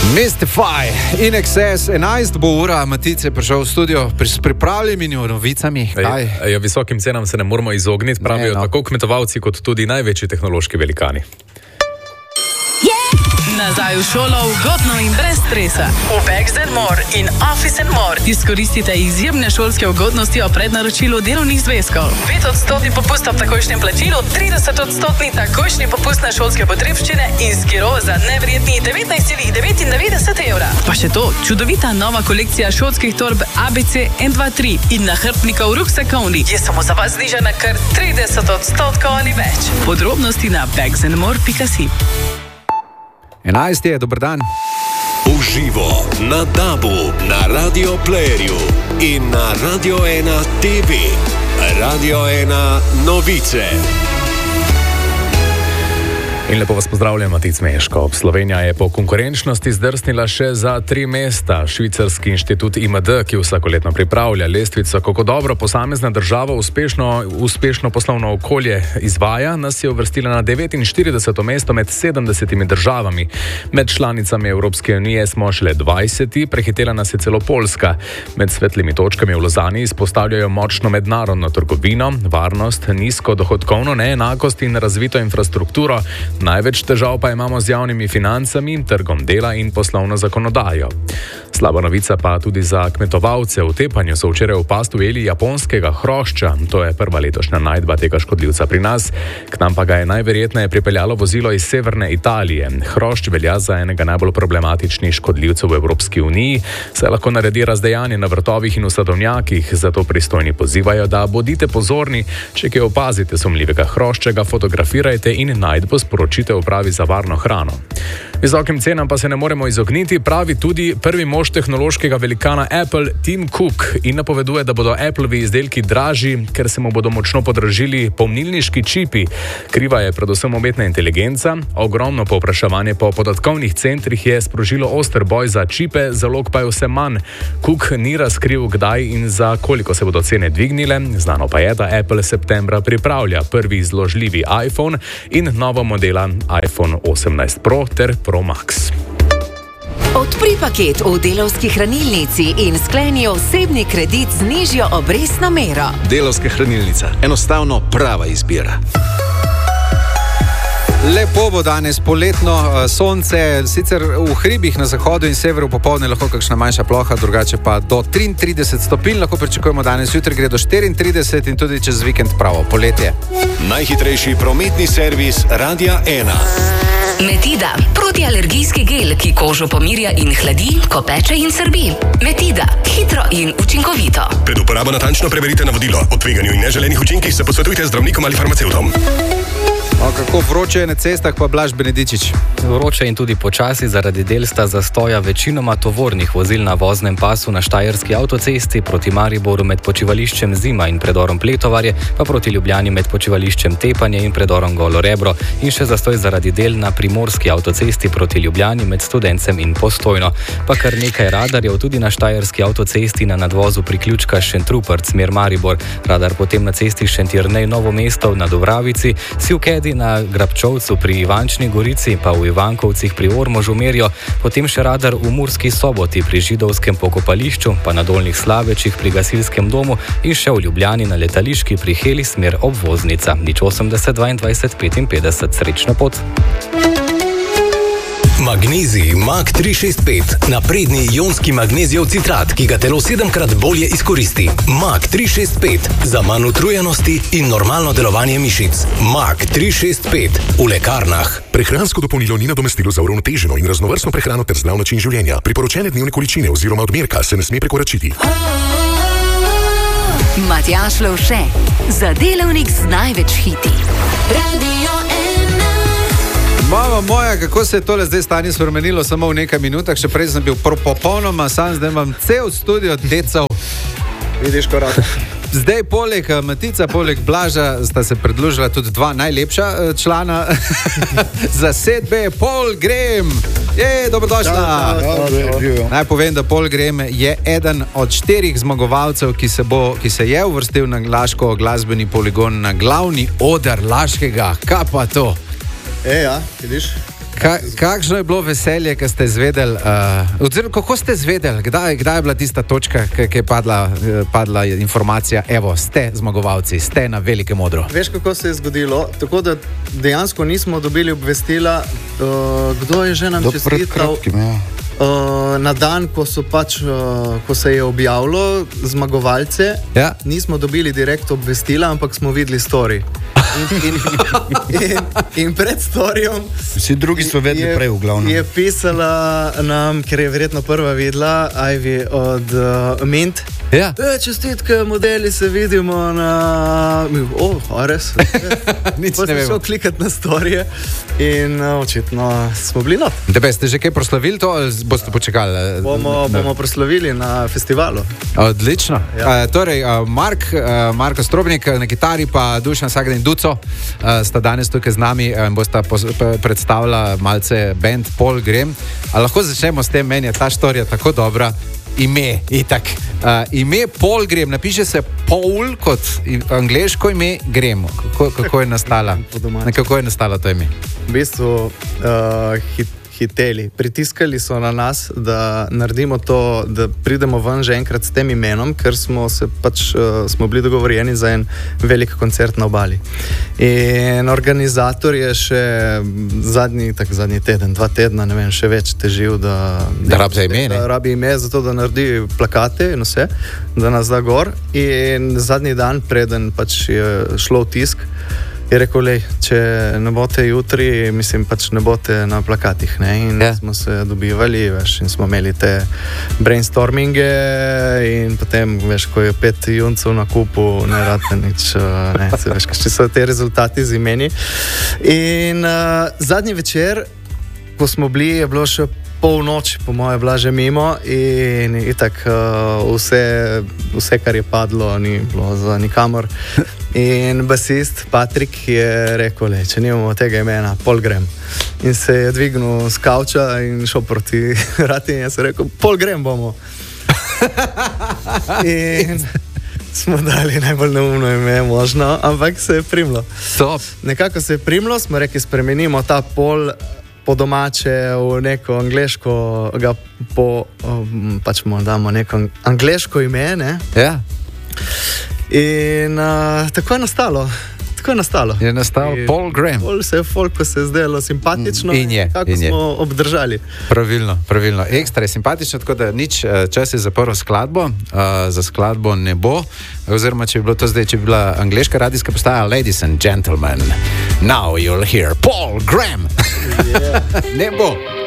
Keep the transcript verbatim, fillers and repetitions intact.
Mystify, In Excess, enajst bo ura, Matic je prišel v studio s pripravljenimi novicami. Ej, ja, visokim cenam se ne moramo izogniti, pravijo ne, no. Tako kmetovalci kot tudi največji tehnološki velikani. Nazaj v šolo, ugodno in brez stresa. V Bags and More in Office and More izkoristite izjemne šolske ugodnosti o prednaročilu delovnih zvezkov. pet odstotni popust ob takojšnjem plačilu, trideset odstotni takojšnji popust na šolske potrebščine in skiro za nevredni devetnajst celih devetindevetdeset evra. Pa še to, čudovita nova kolekcija šolskih torb A B C en dva tri in nahrbtnikov ruksakovni je samo za vas znižana kar trideset odstotkov ali več. Podrobnosti na bags and more pika si. enajst je, dober dan. Uživo na Dabu, na Radio Playerju in na Radio ena T V. Radio ena novice. In lepo vas pozdravljam, Matic Meško. Slovenija je po konkurenčnosti zdrsnila še za tri mesta. Švicarski inštitut I M D, ki vsakoletno pripravlja lestvico, kako dobro posamezna država uspešno, uspešno poslovno okolje izvaja, nas je uvrstila na devetinštirideseto mesto med sedemdesetimi državami. Med članicami Evropske unije smo šele dvajseti, prehitela nas je celo Poljska. Med svetlimi točkami v Lozani izpostavljajo močno mednarodno trgovino, varnost, nizko dohodkovno neenakost in razvito infrastrukturo. Največ težav pa imamo z javnimi financami, trgom dela in poslovno zakonodajo. Slaba novica pa tudi za kmetovalce. V tepanju so včeraj v past ujeli japonskega hrošča. To je prva letošnja najdba tega škodljivca pri nas. K nam pa ga je najverjetneje pripeljalo vozilo iz severne Italije. Hrošč velja za enega najbolj problematičnih škodljivcev v Evropski uniji, saj lahko naredi razdejanje na vrtovih in v sadovnjakih, zato pristojni pozivajo, da bodite pozorni, če kaj opazite sumljivega hrošča, ga fotografirajte in najdbo sporočite upravi za varno hrano. Visokim cenam pa se ne moremo izogniti, pravi tudi prvi mož tehnološkega velikana Apple, Tim Cook, in napoveduje, da bodo Appleovi izdelki dražji, ker se mu bodo močno podražili pomnilniški čipi. Kriva je predvsem umetna inteligenca, ogromno povpraševanje po podatkovnih centrih je sprožilo oster boj za čipe, zalog pa je vse manj. Cook ni razkril, kdaj in za koliko se bodo cene dvignile, znano pa je, da Apple septembra pripravlja prvi zložljivi iPhone in novo modela iPhone osemnajst Pro ter Pro Max. Odpri paket v Delavski hranilnici in skleni osebni kredit z nižjo obrestno mero. Delavska hranilnica. Enostavno prava izbira. Lepo bo danes, poletno sonce, sicer v hribih na zahodu in severu popoldne lahko kakšna manjša ploha, drugače pa do triintrideset stopinj lahko pričakujemo danes, jutri gre do štiriintrideset in tudi čez vikend pravo poletje. Najhitrejši prometni servis Radia ena. Metida, protialergijski gel, ki kožo pomirja in hladi, ko peče in srbi. Metida, hitro in učinkovito. Pred uporabo natančno preverite navodilo. O tveganju in neželenih učinkih se posvetujte z zdravnikom ali farmacevtom. O, kako vroče je na cestah, pa Blaž Benedičič. Vroče in tudi počasi zaradi delsta zastoja večinoma tovornih vozil na voznem pasu na Štajerski avtocesti proti Mariboru med počivališčem Zima in predorom Pletovarje, pa proti Ljubljani med počivališčem Tepanje in predorom Golo Rebro in še zastoj zaradi del na Primorski avtocesti proti Ljubljani med Studencem in Postojno. Pa kar nekaj radarjev tudi na Štajerski avtocesti na nadvozu priključka Šentrupert smer Maribor, radar potem na cesti Šentjernej Novo mesto na Dobravici, Sivkedi na Grabčovcu pri Ivančni Gorici, pa v Ivankovcih pri Ormožu merijo, potem še radar v Murski Soboti pri Židovskem pokopališču, pa na Dolnjih Slavečih pri Gasilskem domu in še v Ljubljani na letališki pri Heli smer obvoznica. Nič osemdeset dvaindvajset petinpetdeset. Srečno pot! Magnezij Mag tri šest pet. Napredni ionski magnezijev citrat, ki ga telo sedemkrat bolje izkoristi. Mag tri šest pet. Za manj utrujenosti in normalno delovanje mišic. Mag tri šest pet. V lekarnah. Prehransko dopolnilo ni nadomestilo za uravnoteženo in raznovrstno prehrano ter zdrav način življenja. Priporočene dnevne količine oziroma odmerka se ne sme prekoračiti. Matjaž Lovše. Za delavnik z največ hiti. Radio Mama moja, kako se je tole zdaj stanje spremenilo samo v nekaj minutah, še prej sem bil popolnoma sam, zdaj imam cel studio decev. Vidiš, ko rad. Zdaj poleg Matica, poleg Blaža sta se predložila tudi dva najlepša člana zasedbe, Paul Graham. Je, dobrodošla. Naj povem, da Paul Graham je eden od štirih zmagovalcev, ki se, bo, ki se je uvrstil na Laško glasbeni poligon, na glavni oder Laškega. Kaj pa to? E, ja, vidiš? Ka, kakšno je bilo veselje, ko ste izvedeli, uh, oziroma kako ste izvedeli, kdaj, kdaj je bila tista točka, ki je padla, padla informacija, evo, ste zmagovalci, ste na velikem odru. Veš, kako se je zgodilo? Tako da dejansko nismo dobili obvestila, uh, kdo je že nam čestital. Uh, na dan, ko, so pač, uh, ko se je objavilo zmagovalce, ja. Nismo dobili direkt obvestila, ampak smo videli story. In, in, in, in pred storyjem vsi drugi so vedeli prej v glavnem. Je pisala nam, ker je verjetno prva videla, Ivy od uh, Mint. Ja. E, čestitke, modeli se vidimo na... O, oh, res. Nič ne vemo. Pa smo šel klikati na storije in uh, očitno smo bili not. Tebe, ste že kaj proslavili to ali boste počakali? Bomo, bomo proslavili na festivalu. Odlično. Ja. Uh, torej, uh, Mark, uh, Marko Strobnik na kitari pa Dušan Sagden Duco uh, sta danes tukaj z nami in uh, bosta predstavila malce band Paul Graham. A lahko začnemo s tem, meni je ta štorija tako dobra. Ime, itak. Uh, ime Paul Graham, napiše se Paul kot angleško ime Graham. Kako, kako je nastala? Kako je nastala to ime? V bistvu uh, hit, hiteli, pritiskali so na nas, da naredimo to, da pridemo ven že enkrat s tem imenom, ker smo, se pač, uh, smo bili dogovorjeni za en velik koncert na obali. In organizator je še zadnji, tak, zadnji teden, dva tedna, ne vem, še več težil, da, da rabi ime, da rabi ime za to, da naredi plakate in vse, da nas da gor. In zadnji dan, preden pač je šlo v tisk, je rekel, lej, če ne boste jutri, mislim, pač ne boste na plakatih, ne, in ja. Smo se dobivali, veš, in smo imeli te brainstorminge in potem, veš, ko je pet juncev na kupu, ne rate nič, ne, se veš, če so te rezultati z imeni. In uh, zadnji večer, ko smo bili, je bilo še pol noči, po moje, bila že mimo in itak uh, vse, vse, kar je padlo, ni bilo za nikamor. In basist Patrik je rekel, le, če nimamo tega imena, Paul Graham. In se je dvignil z kavča in šel proti rati in je se rekel, Paul Graham bomo. In smo dali najbolj neumno ime možno, ampak se je primlo. Stop. Nekako se je primlo, smo rekli, spremenimo ta Paul po domače v neko angleško, ga po, um, pač mu damo neko angleško ime, ne? Ja. In uh, tako je nastalo. Tako je nastalo. Je nastalo in Paul Graham. Paul se je folko se je zdelo simpatično in je, kako in je. Smo obdržali. Pravilno, pravilno. Ekstra je simpatično, tako da nič, čas je za prvo skladbo, uh, za skladbo ne bo, oziroma če bi bilo to zdaj, če bi bila angleška radijska postaja, ladies and gentlemen, now you'll hear Paul Graham. Yeah. Ne bo.